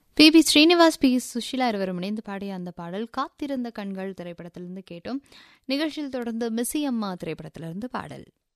B Srinivas, B Sushila இருவரும் இணைந்து பாடிய அந்த பாடல் காத்திருந்த கண்கள் திரைப்படத்திலிருந்து கேட்டோம். நிகழ்ச்சியில் தொடர்ந்து மிஸ்ஸி அம்மா திரைப்படத்திலிருந்து பாடல்.